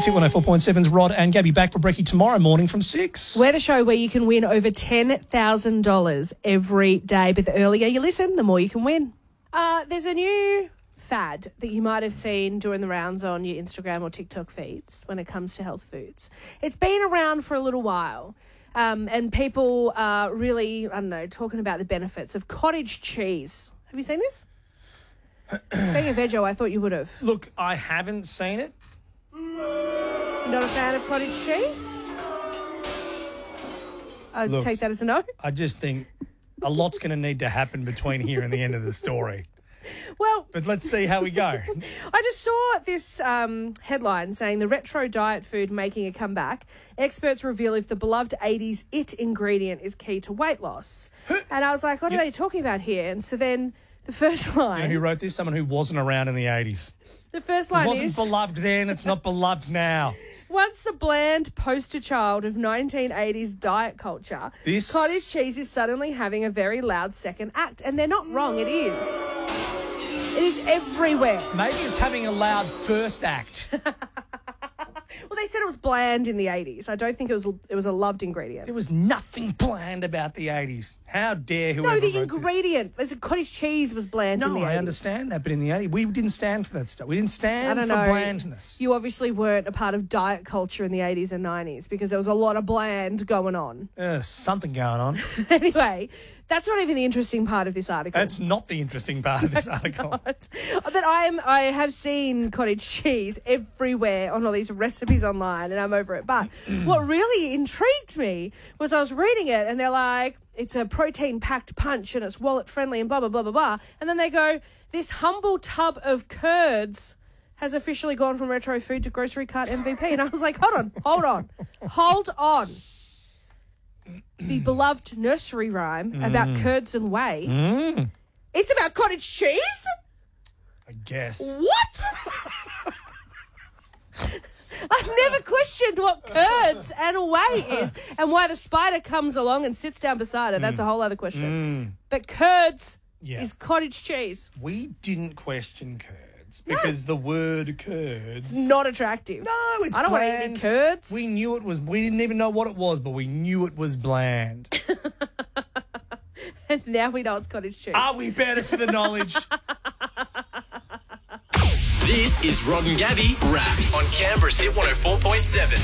It's Hit 104.7's Rod and Gabby back for brekkie tomorrow morning from 6. We're the show where you can win over $10,000 every day. But the earlier you listen, the more you can win. There's a new fad that you might have seen doing the rounds on your Instagram or TikTok feeds when it comes to health foods. It's been around for a little while. And people are really, talking about the benefits of cottage cheese. Have you seen this? Being a veggie, I thought you would have. Look, I haven't seen it. You're not a fan of cottage cheese? I'll take that as a no. I just think a lot's going to need to happen between here and the end of the story. Well, but let's see how we go. I just saw this headline saying the retro diet food making a comeback. Experts reveal if the beloved 80s it ingredient is key to weight loss. And I was like, what are they talking about here? And so then the first line... You know who wrote this? Someone who wasn't around in the 80s. The first line is... It wasn't beloved then, it's not beloved now. Once the bland poster child of 1980s diet culture, cottage cheese is suddenly having a very loud second act. And they're not wrong, it is. It is everywhere. Maybe it's having a loud first act. Well, they said it was bland in the 80s. I don't think it was a loved ingredient. There was nothing bland about the 80s. How dare whoever No, the wrote ingredient. There's a cottage cheese was bland in the 80s. No, I understand that, but in the 80s, we didn't stand for that stuff. We didn't stand for blandness. You obviously weren't a part of diet culture in the 80s and 90s because there was a lot of bland going on. Something going on. Anyway, that's not even the interesting part of this article. That's not the interesting part of this article. Not. But I have seen cottage cheese everywhere on all these recipes online, and I'm over it. But what really intrigued me was I was reading it, and they're like, it's a protein-packed punch, and it's wallet-friendly, and blah, blah, blah, blah, blah. And then they go, this humble tub of curds has officially gone from retro food to grocery cart MVP. And I was like, hold on. The beloved nursery rhyme about curds and whey. It's about cottage cheese? I guess. What? I've never questioned what curds and whey is and why the spider comes along and sits down beside it. That's a whole other question. But curds is cottage cheese. We didn't question curds because the word curds... It's not attractive. No, it's bland. I don't want to eat any curds. We knew it was... We didn't even know what it was, but we knew it was bland. And now we know it's cottage cheese. Are we better for the knowledge? This is Rod and Gabby Wrapped on Canberra's Hit 104.7.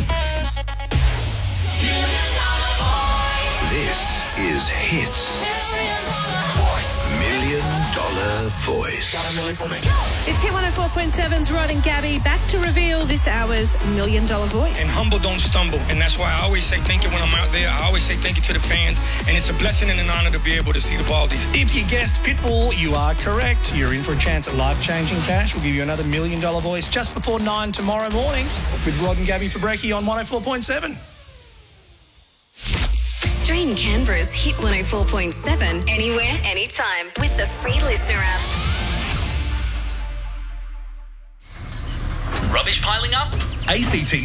This is Hits $1 Million Voice. It's Hit 104.7's Rod and Gabby back to reveal this hour's $1 Million Voice. And humble don't stumble. And that's why I always say thank you when I'm out there. I always say thank you to the fans. And it's a blessing and an honor to be able to see the Baldies. If you guessed Pitbull, you are correct. You're in for a chance at life-changing cash. We'll give you another $1 Million Voice just before 9 tomorrow morning with Rod and Gabby for brekkie on 104.7. Stream Canberra's Hit 104.7 anywhere, anytime with the free listener app. Rubbish piling up? ACT